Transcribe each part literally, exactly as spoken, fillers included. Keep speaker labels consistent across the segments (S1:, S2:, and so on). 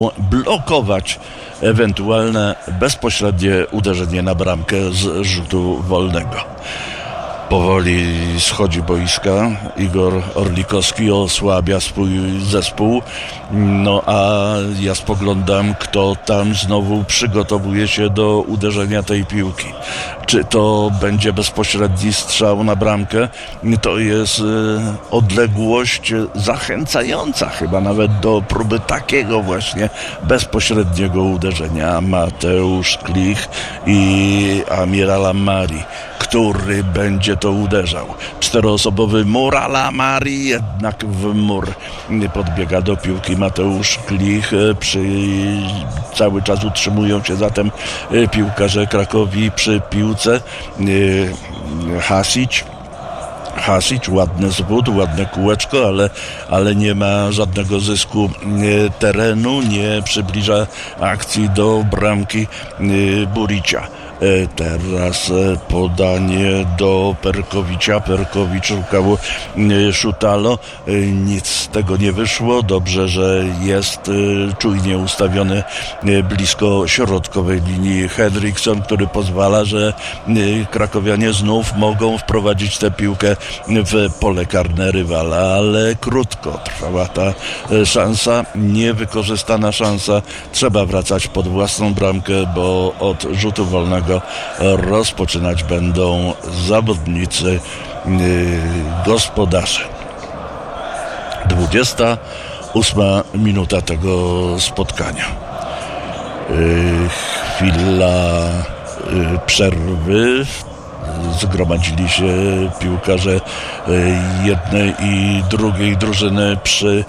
S1: blokować ewentualne bezpośrednie uderzenie na bramkę z rzutu wolnego. Powoli schodzi boiska. Igor Orlikowski osłabia swój zespół. No a ja spoglądam, kto tam znowu przygotowuje się do uderzenia tej piłki. Czy to będzie bezpośredni strzał na bramkę? To jest y, odległość zachęcająca chyba nawet do próby takiego właśnie bezpośredniego uderzenia. Mateusz Klich i Amiral Mari, który będzie to uderzał. Czteroosobowy mur a la Mari, jednak w mur podbiega do piłki Mateusz Klich. Przy, cały czas utrzymują się zatem piłkarze Krakowi przy piłce. Hasić. Hasić, ładny zwód, ładne kółeczko, ale, ale nie ma żadnego zysku terenu, nie przybliża akcji do bramki Buricia. Teraz podanie do Perkowicza. Perkowicz szukał Szutalo. Nic z tego nie wyszło. Dobrze, że jest czujnie ustawiony blisko środkowej linii Henriksson, który pozwala, że krakowianie znów mogą wprowadzić tę piłkę w pole karne rywala, ale krótko trwała ta szansa, niewykorzystana szansa. Trzeba wracać pod własną bramkę, bo od rzutu wolnego rozpoczynać będą zawodnicy yy, gospodarze. dwudziesta ósma minuta tego spotkania. Yy, chwila yy, przerwy. Zgromadzili się piłkarze jednej i drugiej drużyny przy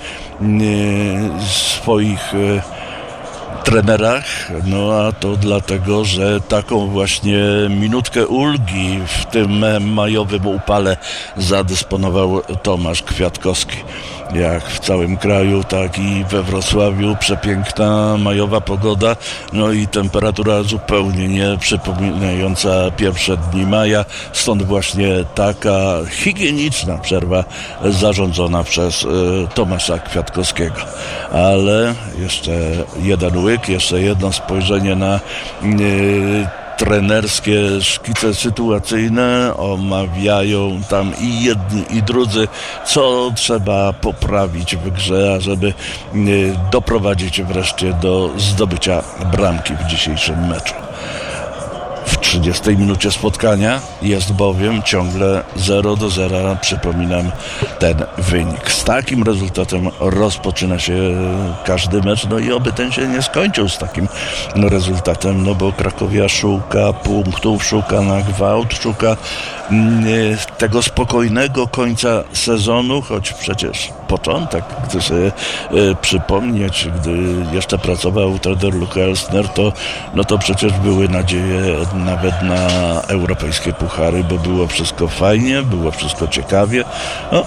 S1: swoich trenerach, no a to dlatego, że taką właśnie minutkę ulgi w tym majowym upale zadysponował Tomasz Kwiatkowski. Jak w całym kraju, tak i we Wrocławiu przepiękna majowa pogoda, no i temperatura zupełnie nie przypominająca pierwsze dni maja, stąd właśnie taka higieniczna przerwa zarządzona przez y, Tomasza Kwiatkowskiego. Ale jeszcze jeden łyk, jeszcze jedno spojrzenie na y, trenerskie szkice sytuacyjne. Omawiają tam i jedni i drudzy, co trzeba poprawić w grze, ażeby doprowadzić wreszcie do zdobycia bramki w dzisiejszym meczu. W trzydziestej minucie spotkania jest bowiem ciągle zero do zera. Przypominam ten wynik. Z takim rezultatem rozpoczyna się każdy mecz, no i oby ten się nie skończył z takim rezultatem, no bo Krakowia szuka punktów, szuka na gwałt, szuka tego spokojnego końca sezonu, choć przecież początek, gdy sobie e, przypomnieć, gdy jeszcze pracował trener Luke Elstner, to, no to przecież były nadzieje nawet na europejskie puchary, bo było wszystko fajnie, było wszystko ciekawie. No,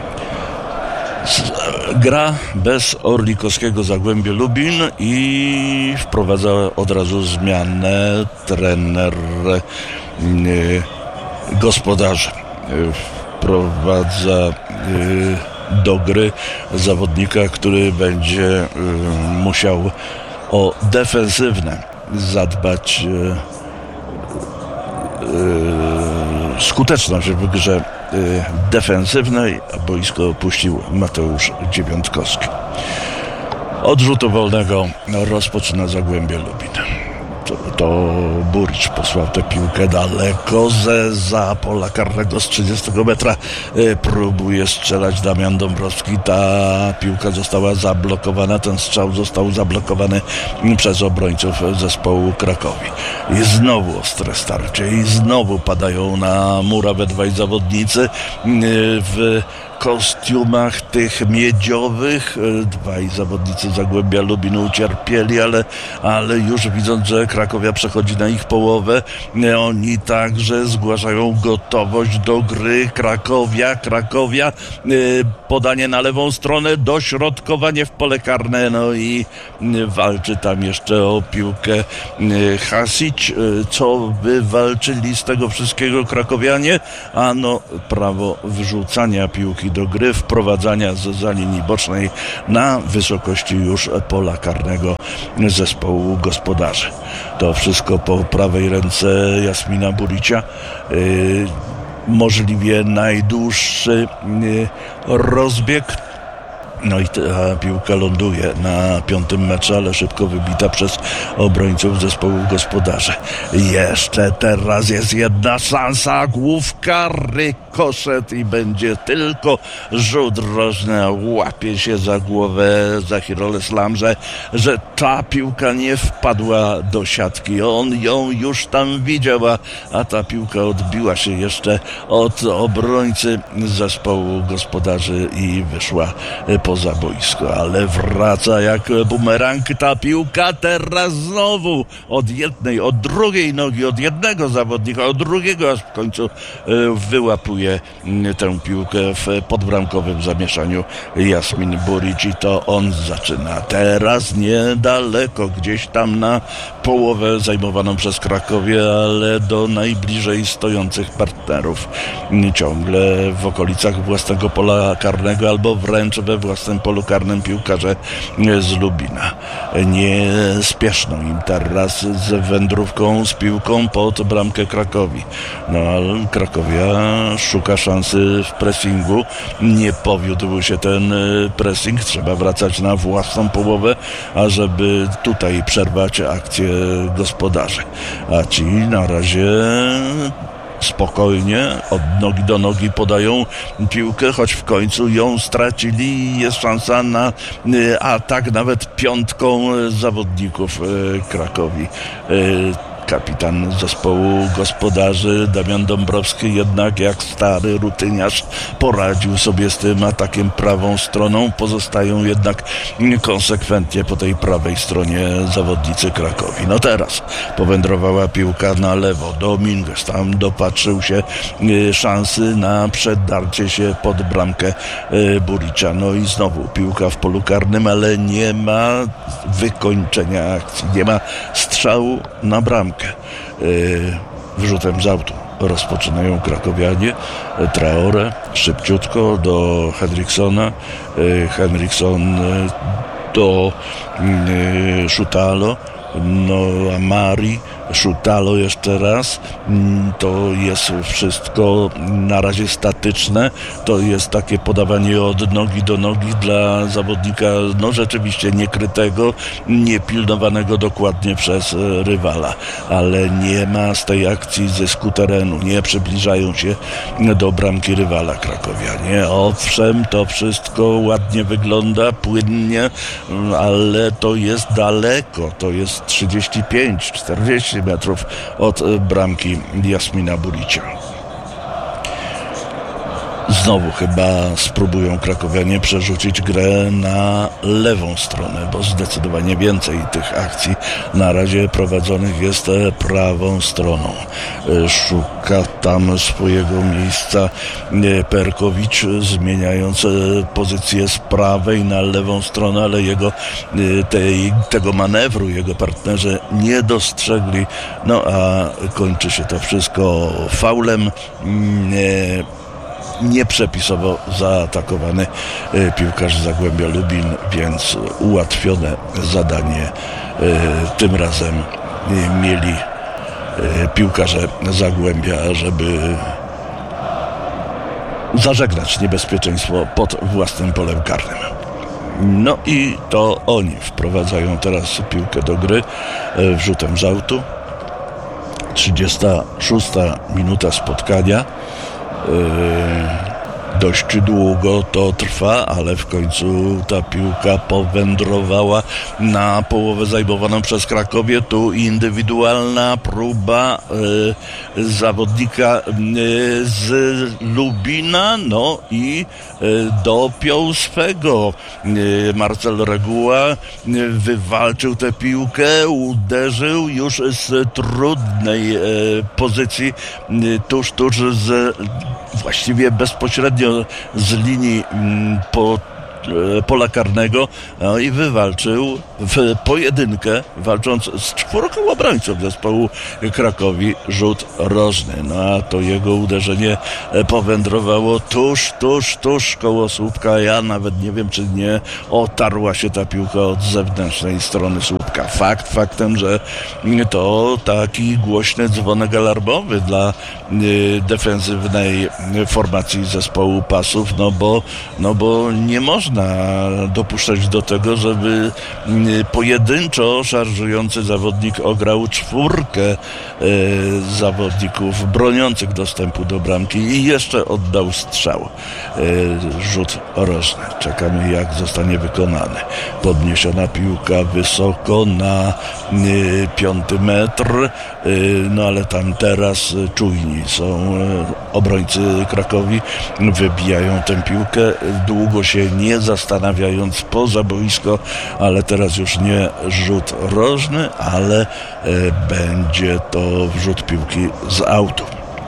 S1: gra bez Orlikowskiego Zagłębie Lubin i wprowadza od razu zmianę trener yy, gospodarzy. Yy, wprowadza yy, do gry zawodnika, który będzie yy, musiał o defensywne zadbać yy, yy, skuteczność w grze yy, defensywnej, a boisko opuścił Mateusz Dziewiątkowski. Od rzutu wolnego rozpoczyna Zagłębie Lubin. To, to Buricz posłał tę piłkę daleko ze za pola karnego z trzydziestego metra. E, próbuje strzelać Damian Dąbrowski. Ta piłka została zablokowana. Ten strzał został zablokowany przez obrońców zespołu Krakowi. I znowu ostre starcie. I znowu padają na murawę dwaj zawodnicy e, w kostiumach tych miedziowych. Dwaj zawodnicy Zagłębia Lubin ucierpieli, ale, ale już widząc, że Krakowia przechodzi na ich połowę, oni także zgłaszają gotowość do gry. Krakowia, Krakowia, podanie na lewą stronę, dośrodkowanie w pole karne, no i walczy tam jeszcze o piłkę Hasić. Co by walczyli z tego wszystkiego krakowianie? Ano prawo wrzucania piłki piłki do gry, wprowadzania za linii bocznej na wysokości już pola karnego zespołu gospodarzy. To wszystko po prawej ręce Jasmina Buricia. Yy, możliwie najdłuższy yy, rozbieg. No i ta piłka ląduje na piątym metrze, ale szybko wybita przez obrońców zespołu gospodarzy. Jeszcze teraz jest jedna szansa, główka, rykoszet i będzie tylko rzut rożny. Łapie się za głowę Zahir Islam, że, że ta piłka nie wpadła do siatki. On ją już tam widział, a, a ta piłka odbiła się jeszcze od obrońcy zespołu gospodarzy i wyszła po poza boisko, ale wraca jak bumerang ta piłka teraz znowu od jednej, od drugiej nogi, od jednego zawodnika, od drugiego, aż w końcu wyłapuje tę piłkę w podbramkowym zamieszaniu Jasmin Buric i to on zaczyna teraz niedaleko, gdzieś tam na połowę zajmowaną przez Krakowię, ale do najbliżej stojących partnerów, ciągle w okolicach własnego pola karnego albo wręcz we własnym polu karnym piłkarze z Lubina. Nie spieszną im teraz z wędrówką, z piłką pod bramkę Krakowi. No ale Krakowia szuka szansy w pressingu. Nie powiódł się ten pressing. Trzeba wracać na własną połowę, ażeby tutaj przerwać akcję gospodarzy. A ci na razie spokojnie, od nogi do nogi podają piłkę, choć w końcu ją stracili i jest szansa na atak nawet piątką zawodników Krakowi. Kapitan zespołu gospodarzy Damian Dąbrowski jednak jak stary rutyniarz poradził sobie z tym atakiem prawą stroną. Pozostają jednak konsekwentnie po tej prawej stronie zawodnicy Krakowi. No teraz powędrowała piłka na lewo. Dominguez tam dopatrzył się szansy na przedarcie się pod bramkę Buricza. No i znowu piłka w polu karnym, ale nie ma wykończenia akcji. Nie ma strzału na bramkę. Wyrzutem z autu rozpoczynają krakowianie. Traore szybciutko do Henriksona. Henriksson do Szutalo. No a Mari, Szutalo jeszcze raz. To jest wszystko na razie statyczne. To jest takie podawanie od nogi do nogi dla zawodnika, no rzeczywiście niekrytego, niepilnowanego dokładnie przez rywala. Ale nie ma z tej akcji zysku terenu. Nie przybliżają się do bramki rywala krakowianie. Owszem, to wszystko ładnie wygląda, płynnie, ale to jest daleko. To jest trzydzieści pięć czterdzieści metrów od bramki Jasmina Buricia. Znowu chyba spróbują krakowianie przerzucić grę na lewą stronę, bo zdecydowanie więcej tych akcji na razie prowadzonych jest prawą stroną. Szuka tam swojego miejsca Perkowicz, zmieniając pozycję z prawej na lewą stronę, ale jego tej, tego manewru jego partnerzy nie dostrzegli. No a kończy się to wszystko faulem. Nie, nieprzepisowo zaatakowany piłkarz Zagłębia Lubin, więc ułatwione zadanie tym razem mieli piłkarze Zagłębia, żeby zażegnać niebezpieczeństwo pod własnym polem karnym. No i to oni wprowadzają teraz piłkę do gry wrzutem z autu. trzydziesta szósta minuta spotkania. Dość długo to trwa, ale w końcu ta piłka powędrowała na połowę zajmowaną przez Krakowię. Tu indywidualna próba y, zawodnika y, z Lubina, no i y, dopiął swego. Y, Marcel Reguła y, wywalczył tę piłkę, uderzył już z trudnej y, pozycji, y, tuż, tuż z właściwie bezpośrednio z linii po pola karnego, no i wywalczył w pojedynkę, walcząc z czwórką obrońców zespołu Krakowi, rzut rożny. No a to jego uderzenie powędrowało tuż, tuż, tuż koło słupka. Ja nawet nie wiem, czy nie otarła się ta piłka od zewnętrznej strony słupka. Fakt faktem, że to taki głośny dzwonek alarmowy dla y, defensywnej formacji zespołu Pasów, no bo, no bo nie można dopuszczać do tego, żeby y, pojedynczo szarżujący zawodnik ograł czwórkę y, zawodników broniących dostępu do bramki i jeszcze oddał strzał. Y, rzut rożny. Czekamy, jak zostanie wykonany. Podniesiona piłka wysoko na y, piąty metr, y, no ale tam teraz czujni są y, obrońcy Krakowi, wybijają tę piłkę, długo się nie zastanawiając poza boisko, ale teraz już nie rzut rożny, ale y, będzie to wrzut piłki z autu.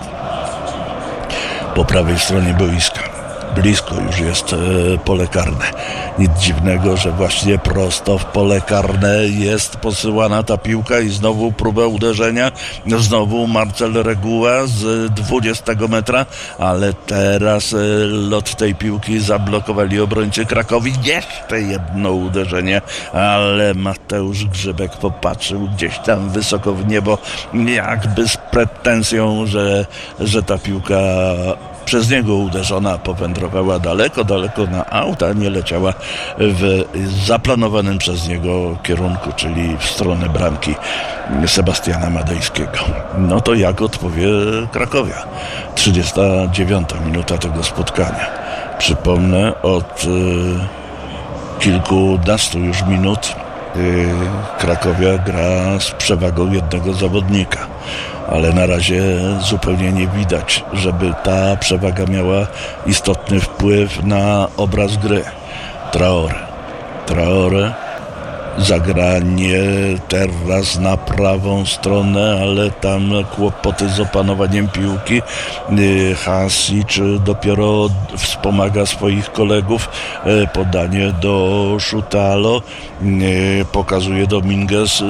S1: Po prawej stronie boiska. Blisko już jest e, pole karne. Nic dziwnego, że właśnie prosto w pole karne jest posyłana ta piłka i znowu próba uderzenia. Znowu Marcel Reguła z dwudziestego metra, ale teraz e, lot tej piłki zablokowali obrońcy Krakowi. Jeszcze jedno uderzenie, ale Mateusz Grzybek popatrzył gdzieś tam wysoko w niebo, jakby z pretensją, że, że ta piłka przez niego uderzona powędrowała daleko, daleko na aut, a nie leciała w zaplanowanym przez niego kierunku, czyli w stronę bramki Sebastiana Madejskiego. No to jak odpowie Krakowia? trzydziesta dziewiąta minuta tego spotkania. Przypomnę, od y, kilkunastu już minut y, Krakowia gra z przewagą jednego zawodnika. Ale na razie zupełnie nie widać, żeby ta przewaga miała istotny wpływ na obraz gry. Traore. Traore zagranie teraz na prawą stronę, ale tam kłopoty z opanowaniem piłki. Hasic dopiero wspomaga swoich kolegów. Podanie do Szutalo. Pokazuje Dominguez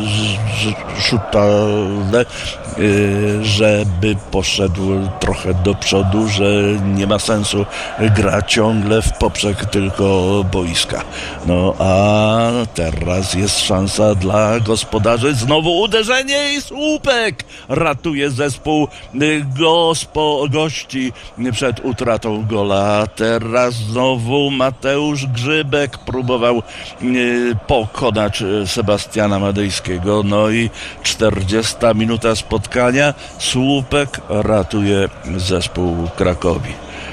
S1: Szutale, żeby poszedł trochę do przodu, że nie ma sensu grać ciągle w poprzek tylko boiska. No a teraz jest szansa dla gospodarzy. Znowu uderzenie i słupek ratuje zespół gospo, gości przed utratą gola. Teraz znowu Mateusz Grzybek próbował pokonać Sebastiana Madejskiego. No i czterdziesta minuta spotkania. Słupek ratuje zespół Krakowi.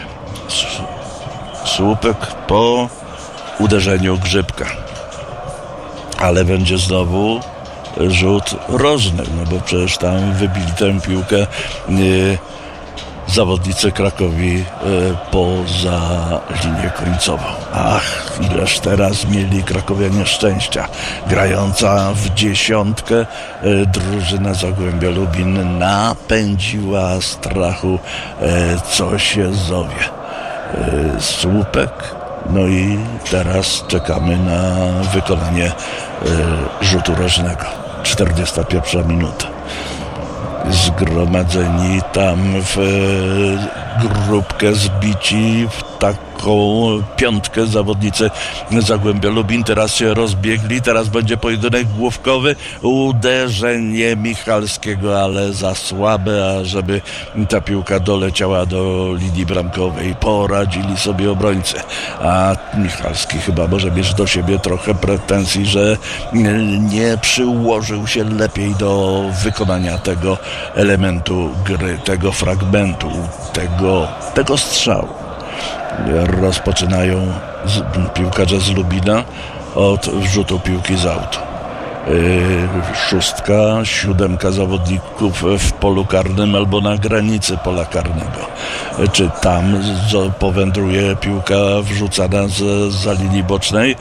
S1: Słupek po uderzeniu Grzybka. Ale będzie znowu rzut rożny, no bo przecież tam wybili tę piłkę yy, zawodnicy Krakowi yy, poza linię końcową. Ach, ileż teraz mieli Krakowianie szczęścia. Grająca w dziesiątkę yy, drużyna Zagłębia Lubin napędziła strachu, yy, co się zowie. Yy, słupek. No i teraz czekamy na wykonanie y, rzutu rożnego. czterdziesta pierwsza minuta. Zgromadzeni tam w y, grupkę zbici w taką piątkę zawodnicy Zagłębia Lubin. Teraz się rozbiegli, teraz będzie pojedynek główkowy. Uderzenie Michalskiego, ale za słabe, ażeby ta piłka doleciała do linii bramkowej. Poradzili sobie obrońcy, a Michalski chyba może mieć do siebie trochę pretensji, że nie przyłożył się lepiej do wykonania tego elementu gry, tego fragmentu, tego, tego strzału. Rozpoczynają z, piłkarze z Lubina od wrzutu piłki z autu. szóstka, siódemka zawodników w polu karnym albo na granicy pola karnego. Czy tam powędruje piłka wrzucana z, za linii bocznej?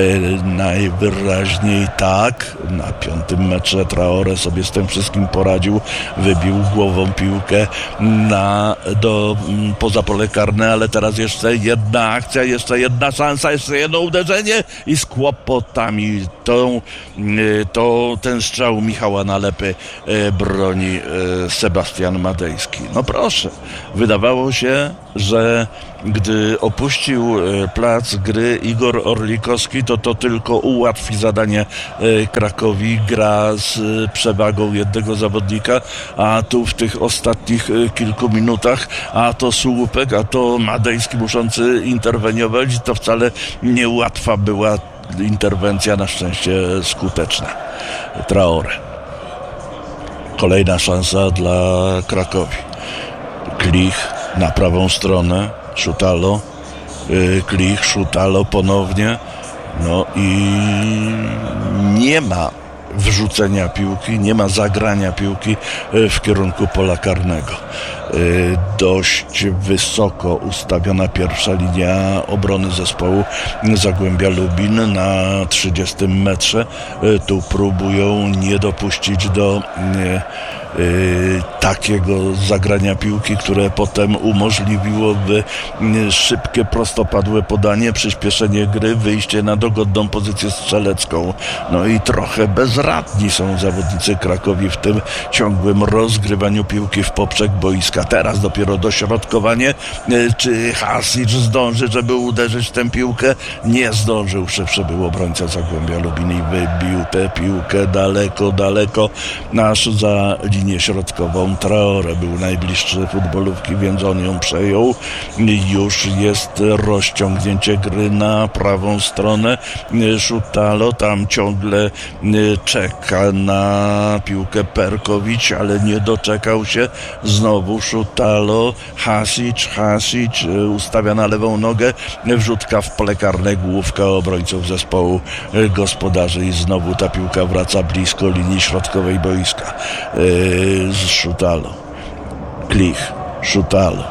S1: Najwyraźniej tak. Na piątym metrze Traore sobie z tym wszystkim poradził. Wybił głową piłkę na, do, poza pole karne, ale teraz jeszcze jedna akcja, jeszcze jedna szansa, jeszcze jedno uderzenie i z kłopotami tą, to ten strzał Michała Nalepy broni Sebastian Madejski. No proszę, wydawało się, że gdy opuścił plac gry Igor Orlikowski, to to tylko ułatwi zadanie Krakowi, gra z przewagą jednego zawodnika, a tu w tych ostatnich kilku minutach, a to Słupek, a to Madejski muszący interweniować, to wcale niełatwa była interwencja, na szczęście skuteczna. Traore. Kolejna szansa dla Krakowi. Klich na prawą stronę, Szutalo, yy, Klich, Szutalo ponownie, no i nie ma wrzucenia piłki, nie ma zagrania piłki w kierunku pola karnego. Dość wysoko ustawiona pierwsza linia obrony zespołu Zagłębia Lubin na trzydziestym metrze. Tu próbują nie dopuścić do nie, Yy, takiego zagrania piłki, które potem umożliwiłoby yy, szybkie, prostopadłe podanie, przyspieszenie gry, wyjście na dogodną pozycję strzelecką. No i trochę bezradni są zawodnicy Krakowi w tym ciągłym rozgrywaniu piłki w poprzek boiska. Teraz dopiero dośrodkowanie. Yy, czy Hasic zdąży, żeby uderzyć w tę piłkę? Nie zdążył. Szybszy był obrońca Zagłębia Lubin i wybił tę piłkę daleko, daleko, aż za linię środkową. Traore był najbliższy futbolówki, więc on ją przejął. Już jest rozciągnięcie gry na prawą stronę. Szutalo tam ciągle czeka na piłkę Perkowicz, ale nie doczekał się. Znowu Szutalo, Hasic, Hasic ustawia na lewą nogę, wrzutka w pole karne, główka obrońców zespołu gospodarzy i znowu ta piłka wraca blisko linii środkowej boiska. Z Szutalo, Klich, Szutalo,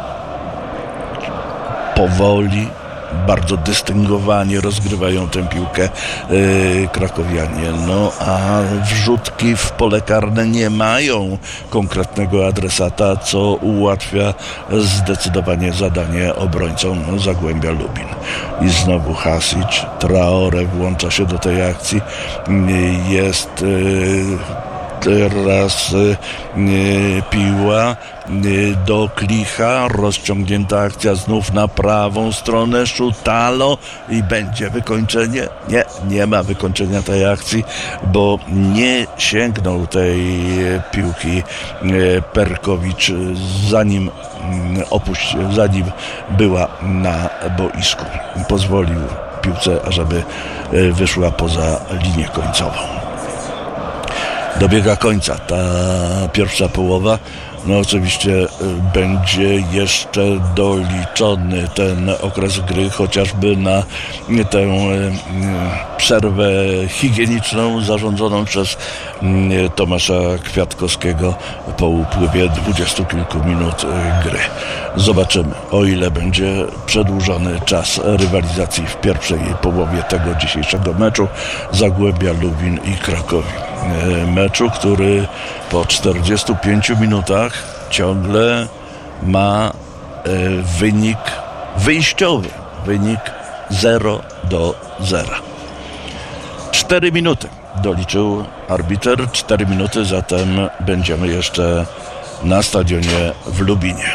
S1: powoli, bardzo dystyngowanie rozgrywają tę piłkę yy, krakowianie. No a wrzutki w pole karne nie mają konkretnego adresata, co ułatwia zdecydowanie zadanie obrońcom Zagłębia Lubin. I znowu Hasic, Traore włącza się do tej akcji. Yy, jest yy, Teraz y, piła y, do Klicha, rozciągnięta akcja znów na prawą stronę, Szutalo i będzie wykończenie. Nie, nie ma wykończenia tej akcji, bo nie sięgnął tej piłki y, Perkowicz, zanim y, opuścił, zanim była na boisku. Pozwolił piłce, ażeby y, wyszła poza linię końcową. Dobiega końca ta pierwsza połowa. No oczywiście będzie jeszcze doliczony ten okres gry, chociażby na tę przerwę higieniczną zarządzoną przez Tomasza Kwiatkowskiego po upływie dwudziestu kilku minut gry. Zobaczymy, o ile będzie przedłużony czas rywalizacji w pierwszej połowie tego dzisiejszego meczu Zagłębia Lubin i Krakowi. Meczu, który po czterdziestu pięciu minutach ciągle ma wynik wyjściowy, wynik zero do zera. cztery minuty doliczył arbiter, cztery minuty, zatem będziemy jeszcze na stadionie w Lubinie.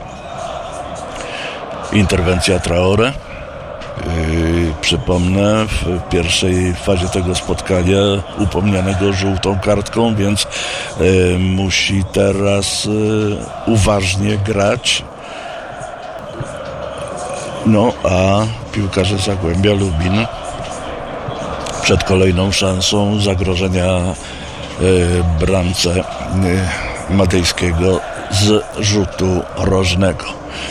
S1: Interwencja Traore. Yy, przypomnę, w pierwszej fazie tego spotkania upomnianego żółtą kartką, więc yy, musi teraz yy, uważnie grać. No a piłkarze Zagłębia Lubin przed kolejną szansą zagrożenia yy, bramce yy, Madejskiego z rzutu rożnego.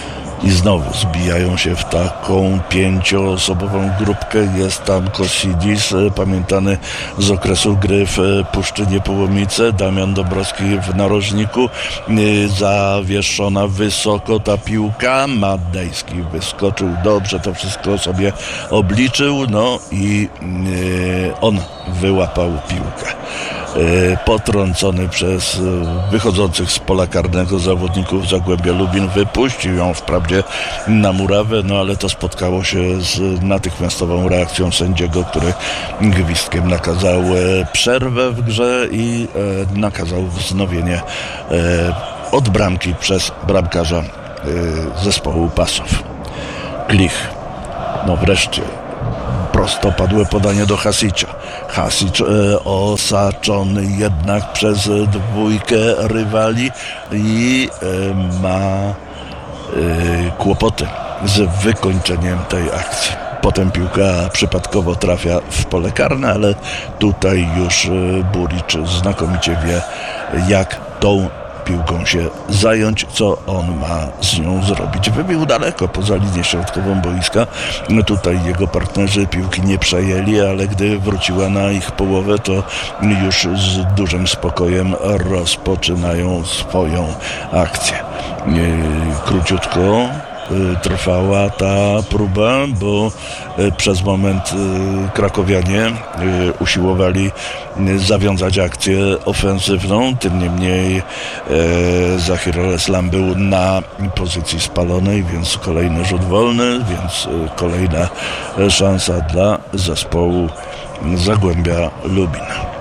S1: I znowu zbijają się w taką pięcioosobową grupkę. Jest tam Kosidis, pamiętany z okresu gry w Puszczynie Połomice, Damian Dąbrowski w narożniku, zawieszona wysoko ta piłka, Madejski wyskoczył dobrze, to wszystko sobie obliczył, no i on wyłapał piłkę. Potrącony przez wychodzących z pola karnego zawodników Zagłębia Lubin, wypuścił ją wprawdzie na murawę, no ale to spotkało się z natychmiastową reakcją sędziego, który gwizdkiem nakazał przerwę w grze i nakazał wznowienie od bramki przez bramkarza zespołu Pasów. Klich, no wreszcie prostopadłe podanie do Hasicza. Hasic e, osaczony jednak przez dwójkę rywali i e, ma e, kłopoty z wykończeniem tej akcji. Potem piłka przypadkowo trafia w pole karne, ale tutaj już e, Buricz znakomicie wie, jak tą piłką się zająć, co on ma z nią zrobić. Wybił daleko poza linię środkową boiska. No tutaj jego partnerzy piłki nie przejęli, ale gdy wróciła na ich połowę, to już z dużym spokojem rozpoczynają swoją akcję. Króciutko trwała ta próba, bo przez moment krakowianie usiłowali zawiązać akcję ofensywną. Tym niemniej Zahir Al-Islam był na pozycji spalonej, więc kolejny rzut wolny, więc kolejna szansa dla zespołu Zagłębia Lubin.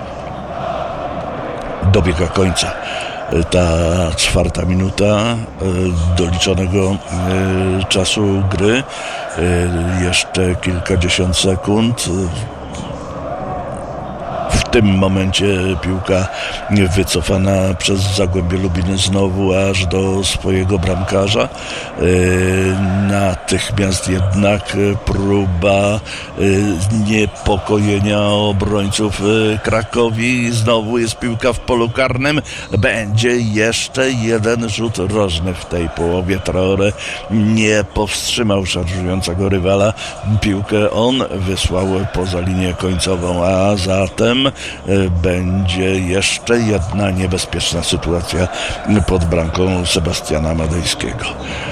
S1: Dobiega końca ta czwarta minuta doliczonego czasu gry. Jeszcze kilkadziesiąt sekund. W tym momencie piłka wycofana przez Zagłębie Lubin znowu aż do swojego bramkarza. Natychmiast jednak próba niepokojenia obrońców Krakowi. Znowu jest piłka w polu karnym. Będzie jeszcze jeden rzut rożny w tej połowie. Traore nie powstrzymał szarżującego rywala. Piłkę on wysłał poza linię końcową, a zatem będzie jeszcze jedna niebezpieczna sytuacja pod bramką Sebastiana Madejskiego.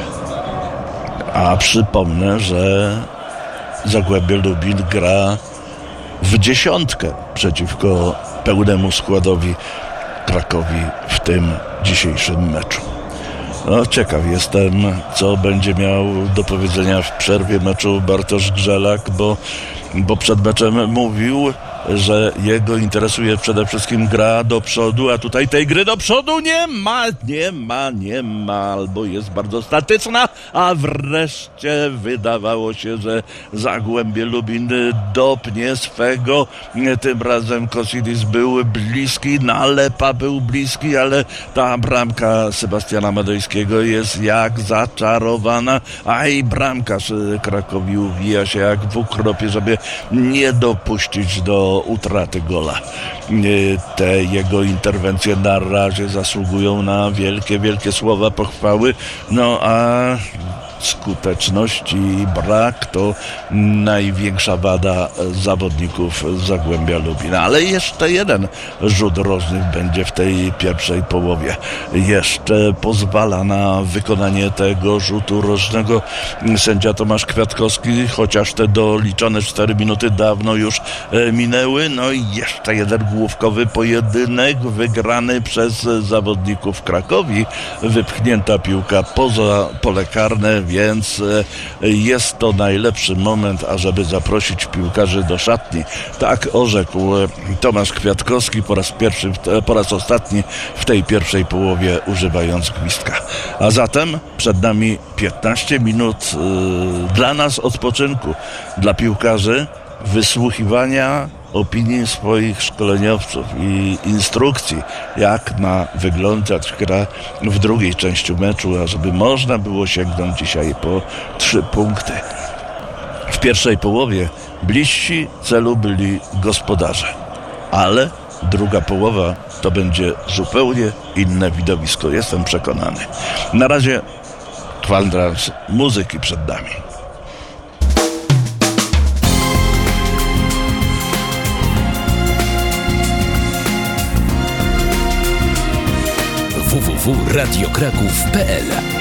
S1: A przypomnę, że Zagłębie Lubin gra w dziesiątkę przeciwko pełnemu składowi Krakowi w tym dzisiejszym meczu. No, ciekaw jestem, co będzie miał do powiedzenia w przerwie meczu Bartosz Grzelak, bo, bo przed meczem mówił, że jego interesuje przede wszystkim gra do przodu, a tutaj tej gry do przodu nie ma, nie ma, nie ma, albo jest bardzo statyczna, a wreszcie wydawało się, że Zagłębie Lubin dopnie swego. Tym razem Kosidis był bliski, Nalepa był bliski, ale ta bramka Sebastiana Madejskiego jest jak zaczarowana, a i bramkarz Krakowi uwija się jak w ukropie, żeby nie dopuścić do utraty gola. Te jego interwencje na razie zasługują na wielkie, wielkie słowa pochwały, no a skuteczność i brak to największa wada zawodników Zagłębia Lubin. Ale jeszcze jeden rzut rożny będzie w tej pierwszej połowie. Jeszcze pozwala na wykonanie tego rzutu rożnego sędzia Tomasz Kwiatkowski, chociaż te doliczone cztery minuty dawno już minęły. No i jeszcze jeden główkowy pojedynek wygrany przez zawodników Krakowi. Wypchnięta piłka poza pole karne, więc jest to najlepszy moment, ażeby zaprosić piłkarzy do szatni. Tak orzekł Tomasz Kwiatkowski po raz pierwszy, po raz ostatni w tej pierwszej połowie, używając gwizdka. A zatem przed nami piętnaście minut yy, dla nas odpoczynku, dla piłkarzy, wysłuchiwania opinii swoich szkoleniowców i instrukcji, jak ma wyglądać gra w drugiej części meczu, ażeby można było sięgnąć dzisiaj po trzy punkty. W pierwszej połowie bliżsi celu byli gospodarze, ale druga połowa to będzie zupełnie inne widowisko, jestem przekonany. Na razie kwadrans muzyki przed nami.
S2: w w w kropka radio kraków kropka p l